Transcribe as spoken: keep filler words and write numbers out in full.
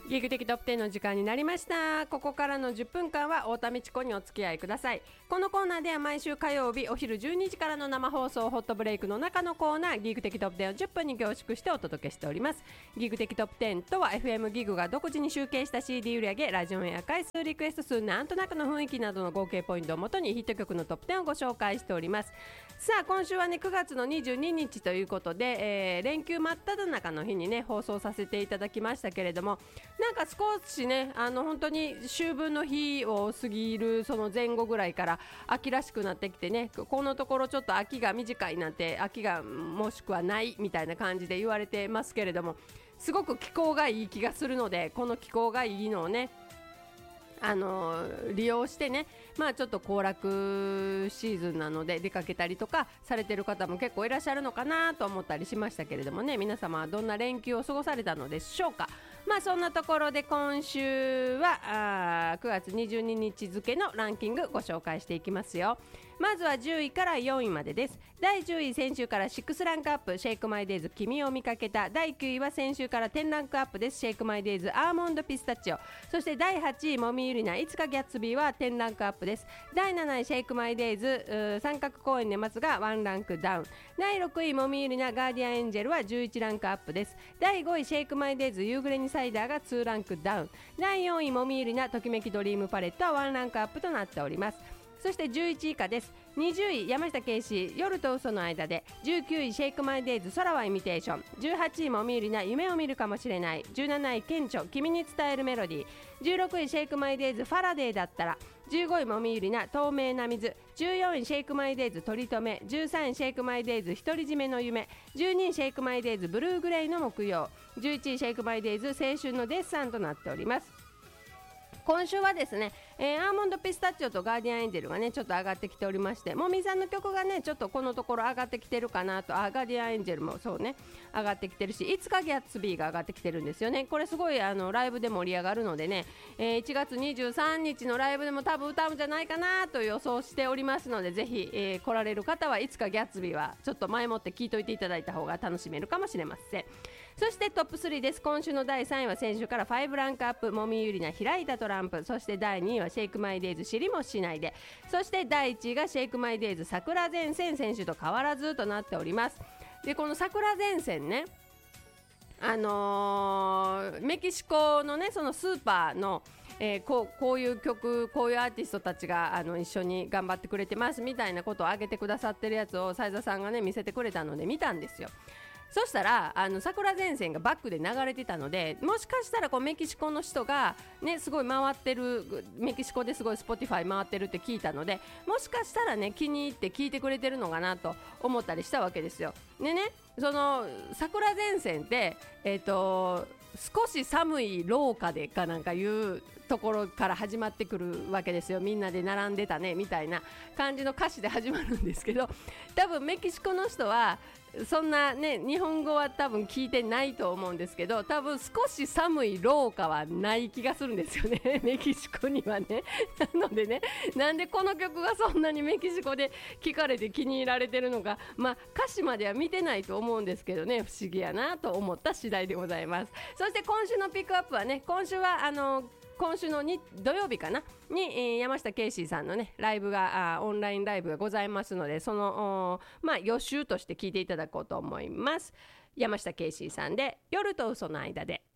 ギグ的トップテンの時間になりました。ここからのじゅっぷんかんは太田美智子にお付き合いください。このコーナーでは毎週火曜日お昼じゅうにじからの生放送ホットブレイクの中のコーナーギグ的トップテンをじゅっぷんに凝縮してお届けしております。ギグ的トップテンとは エフエム ギグが独自に集計した シーディー 売上、ラジオエア回数、リクエスト数、なんとなくの雰囲気などの合計ポイントをもとにヒット曲のトップテンをご紹介しております。さあ今週はねくがつのにじゅうににちということで、えー、連休真っ只中の日にね放送させていただきましたけれども、なんか少しねあの本当に秋分の日を過ぎるその前後ぐらいから秋らしくなってきてね、このところちょっと秋が短いなんて、秋がもしくはないみたいな感じで言われてますけれども、すごく気候がいい気がするので、この気候がいいのをねあの利用してね、まあちょっと行楽シーズンなので出かけたりとかされてる方も結構いらっしゃるのかなと思ったりしましたけれどもね、皆様はどんな連休を過ごされたのでしょうか。まあそんなところで今週はあくがつにじゅうににち付のランキングご紹介していきますよ。まずはじゅういからよんいまでです。だいじゅうい、先週からろくランクアップ、シェイクマイデイズ君を見かけた。だいきゅういは先週からじゅうランクアップです。シェイクマイデイズアーモンドピスタチオ。そしてだいはちいもみゆりないつかギャッツビーはじゅうランクアップです。だいなないシェイクマイデイズ三角公園で待つがいちランクダウン。だいろくいもみゆりなガーディアンエンジェルはじゅういちランクアップです。だいごいシェイクマイデイズ夕暮れにサイダーがにランクダウン。だいよんいもみゆりなときめきドリームパレットはいちランクアップとなっております。そしてじゅういちい以下です。にじゅうい山下圭司夜と嘘の間で、じゅうきゅういシェイクマイデイズ空はイミテーション、じゅうはちいもみゆりな夢を見るかもしれない、じゅうなない顕著君に伝えるメロディー、じゅうろくいシェイクマイデイズファラデーだったら、じゅうごいもみゆりな透明な水、じゅうよんいシェイクマイデイズ取り留め、じゅうさんいシェイクマイデイズ独り占めの夢、じゅうにいシェイクマイデイズブルーグレイの木曜、じゅういちいシェイクマイデイズ青春のデッサンとなっております。今週はですね、えー、アーモンドピスタチオとガーディアンエンジェルがねちょっと上がってきておりまして、もみさんの曲がねちょっとこのところ上がってきてるかなと、あガーディアンエンジェルもそうね上がってきてるし、いつかギャッツビーが上がってきてるんですよね。これすごいあのライブで盛り上がるのでね、えー、いちがつにじゅうさんにちのライブでも多分歌うんじゃないかなと予想しておりますので、ぜひ、えー、来られる方はいつかギャッツビーはちょっと前もって聞いといていただいた方が楽しめるかもしれません。そしてトップスリーです。今週のだいさんいは先週からごランクアップ、もみゆりな開いたトランプ、そしてだいにいはシェイクマイデイズ知りもしないで、そしてだいいちいがシェイクマイデイズ桜前線、先週と変わらずとなっております。でこの桜前線ね、あのー、メキシコのねそのスーパーのえー、こう、こういう曲こういうアーティストたちがあの一緒に頑張ってくれてますみたいなことを上げてくださってるやつを斉田さんがね見せてくれたので見たんですよ。そしたらあの桜前線がバックで流れてたので、もしかしたらこうメキシコの人がねすごい回ってる、メキシコですごい Spotify 回ってるって聞いたので、もしかしたらね気に入って聞いてくれてるのかなと思ったりしたわけですよ。でねその桜前線ってえっと少し寒い廊下でかなんかいうところから始まってくるわけですよ。みんなで並んでたねみたいな感じの歌詞で始まるんですけど、多分メキシコの人はそんなね日本語は多分聞いてないと思うんですけど、多分少し寒い廊下はない気がするんですよねメキシコにはね。なのでね、なんでこの曲がそんなにメキシコで聴かれて気に入られてるのか、まあ歌詞までは見てないと思うんですけどね、不思議やなと思った次第でございます。そして今週のピックアップはね、今週はあの今週のに土曜日かなに、えー、山下圭司さんのねライブがあオンラインライブがございますので、そのまあ予習として聞いていただこうと思います。山下圭司さんで夜と嘘の間で。